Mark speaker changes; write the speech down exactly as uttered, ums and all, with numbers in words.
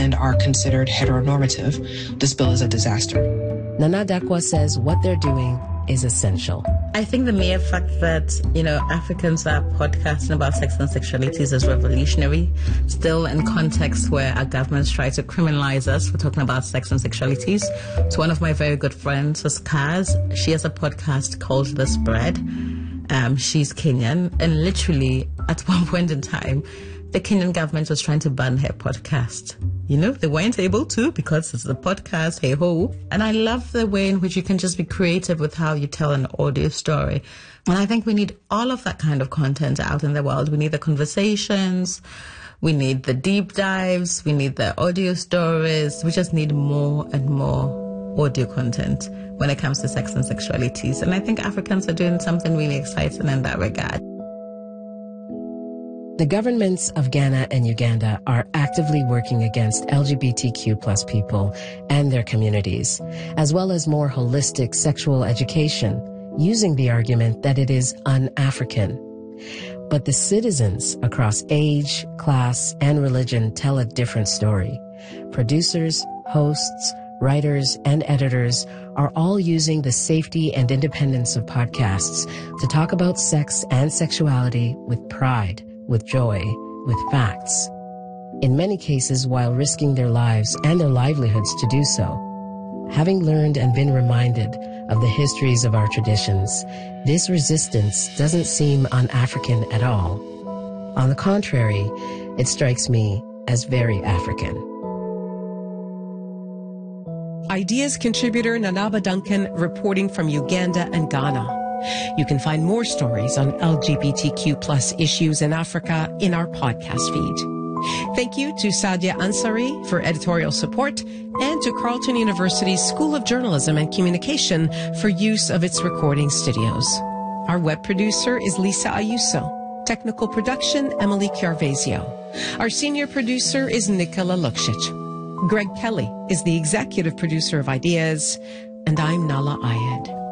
Speaker 1: and are considered heteronormative, this bill is a disaster.
Speaker 2: Nana Dakwa says what they're doing is essential.
Speaker 3: I think the mere fact that, you know, Africans are podcasting about sex and sexualities is revolutionary, still in context where our governments try to criminalize us for talking about sex and sexualities. So one of my very good friends was Kaz. She has a podcast called The Spread. Um, she's Kenyan, and literally at one point in time, the Kenyan government was trying to ban her podcast. You know, they weren't able to because it's a podcast, hey ho. And I love the way in which you can just be creative with how you tell an audio story. And I think we need all of that kind of content out in the world. We need the conversations, we need the deep dives, we need the audio stories. We just need more and more audio content when it comes to sex and sexualities. And I think Africans are doing something really exciting in that regard.
Speaker 2: The governments of Ghana and Uganda are actively working against L G B T Q plus people and their communities, as well as more holistic sexual education, using the argument that it is un-African. But the citizens across age, class, and religion tell a different story. Producers, hosts, writers, and editors are all using the safety and independence of podcasts to talk about sex and sexuality with pride, with joy, with facts. In many cases, while risking their lives and their livelihoods to do so. Having learned and been reminded of the histories of our traditions, this resistance doesn't seem un-African at all. On the contrary, it strikes me as very African.
Speaker 4: Ideas contributor Nanaba Duncan reporting from Uganda and Ghana. You can find more stories on L G B T Q plus issues in Africa in our podcast feed. Thank you to Sadia Ansari for editorial support and to Carleton University's School of Journalism and Communication for use of its recording studios. Our web producer is Lisa Ayuso. Technical production, Emily Chiarvesio. Our senior producer is Nicola Luksic. Greg Kelly is the executive producer of Ideas, and I'm Nala Ayed.